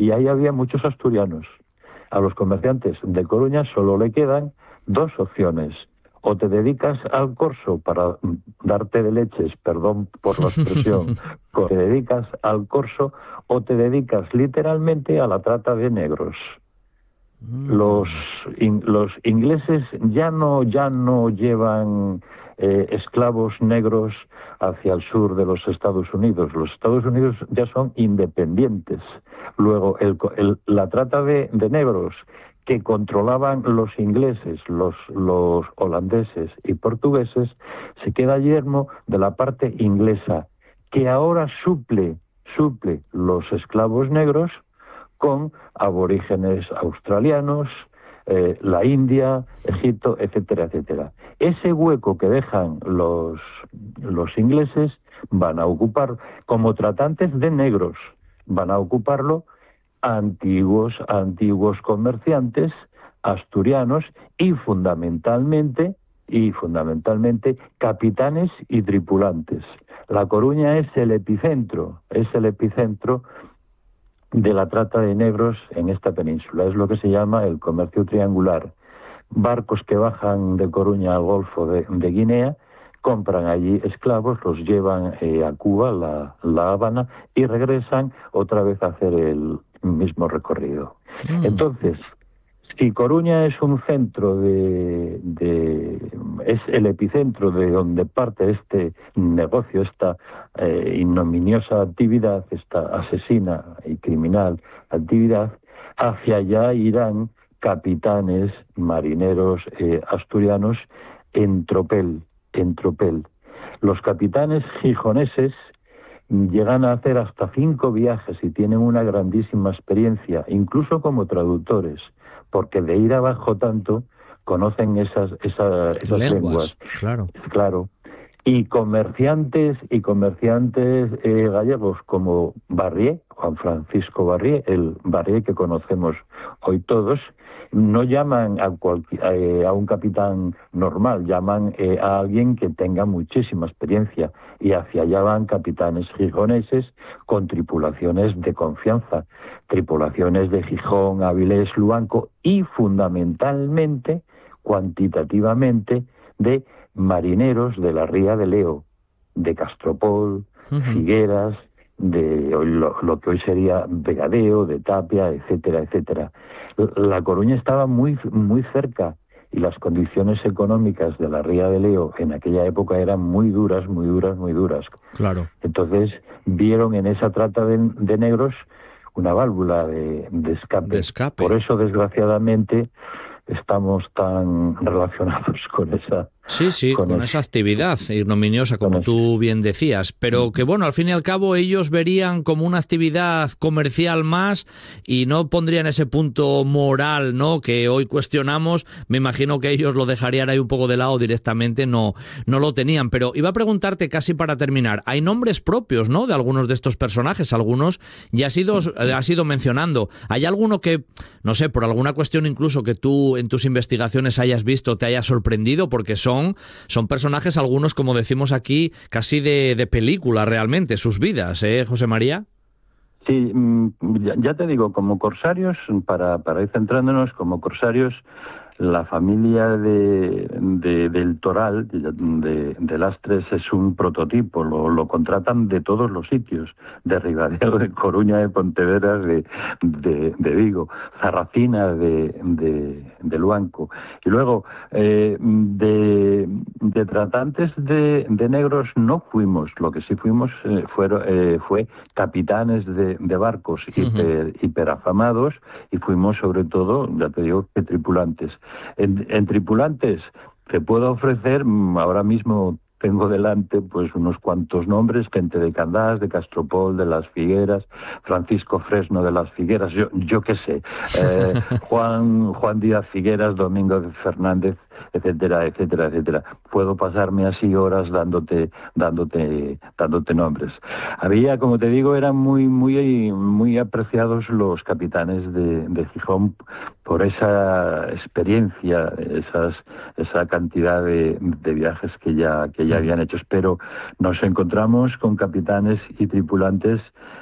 y ahí había muchos asturianos. A los comerciantes de Coruña solo le quedan dos opciones: o te dedicas al corso para darte de leches, perdón por la expresión, te dedicas al corso, o te dedicas literalmente a la trata de negros. Los ingleses ya no llevan esclavos negros hacia el sur de los Estados Unidos. Los Estados Unidos ya son independientes. Luego, la trata de negros que controlaban los ingleses, los holandeses y portugueses, se queda yermo de la parte inglesa, que ahora suple los esclavos negros con aborígenes australianos, la India, Egipto, etcétera, etcétera. Ese hueco que dejan los ingleses van a ocupar, como tratantes de negros, van a ocuparlo antiguos comerciantes asturianos y fundamentalmente capitanes y tripulantes. La Coruña es el epicentro de la trata de negros en esta península. Es lo que se llama el comercio triangular. Barcos que bajan de Coruña al Golfo de Guinea, compran allí esclavos, los llevan a Cuba, la Habana, y regresan otra vez a hacer el mismo recorrido. Entonces, si Coruña es un centro es el epicentro de donde parte este negocio, esta ignominiosa actividad, esta asesina y criminal actividad, hacia allá irán capitanes, marineros asturianos en tropel. Los capitanes gijoneses llegan a hacer hasta 5 viajes y tienen una grandísima experiencia, incluso como traductores, porque de ir abajo tanto conocen esas lenguas. Claro. Y comerciantes gallegos como Barrié, Juan Francisco Barrié, el Barrié que conocemos hoy todos, no llaman a un capitán normal, llaman a alguien que tenga muchísima experiencia, y hacia allá van capitanes gijoneses con tripulaciones de confianza, tripulaciones de Gijón, Avilés, Luanco, y fundamentalmente, cuantitativamente, de marineros de la Ría de Leo, de Castropol, Figueras, de lo que hoy sería Vegadeo, de Tapia, etcétera, etcétera. La Coruña estaba muy cerca, y las condiciones económicas de la Ría de Leo en aquella época eran muy duras. Claro. Entonces vieron en esa trata de negros una válvula de escape. Por eso, desgraciadamente, estamos tan relacionados con esa... Sí, con esa actividad ignominiosa, como tú bien decías, pero que bueno, al fin y al cabo ellos verían como una actividad comercial más y no pondrían ese punto moral, ¿no?, que hoy cuestionamos. Me imagino que ellos lo dejarían ahí un poco de lado directamente, no lo tenían. Pero iba a preguntarte, casi para terminar, hay nombres propios, ¿no?, de algunos de estos personajes, algunos ya has ido mencionando. ¿Hay alguno que, no sé, por alguna cuestión incluso que tú en tus investigaciones hayas visto, te haya sorprendido? Porque son personajes, algunos, como decimos aquí, casi de película realmente, sus vidas, José María. Sí, ya te digo, como corsarios, para ir centrándonos, como corsarios, la familia del Toral, de Lastres, es un prototipo. Lo contratan de todos los sitios, de Ribadeo, de Coruña, de Pontevedra, de Vigo, Zarracina, de Luanco. Y luego, de tratantes de negros no fuimos. Lo que sí fuimos fue capitanes de barcos hiperafamados, y fuimos sobre todo, ya te digo, que tripulantes. En tripulantes te puedo ofrecer, ahora mismo tengo delante pues unos cuantos nombres: gente de Candás, de Castropol, de Las Figueras, Francisco Fresno de Las Figueras, yo qué sé, Juan Díaz Figueras, Domingo Fernández, etcétera, etcétera, etcétera. Puedo pasarme así horas dándote nombres. Había, como te digo, eran muy apreciados los capitanes de Gijón por esa experiencia, esa cantidad de viajes que ya habían hecho. Pero nos encontramos con capitanes y tripulantes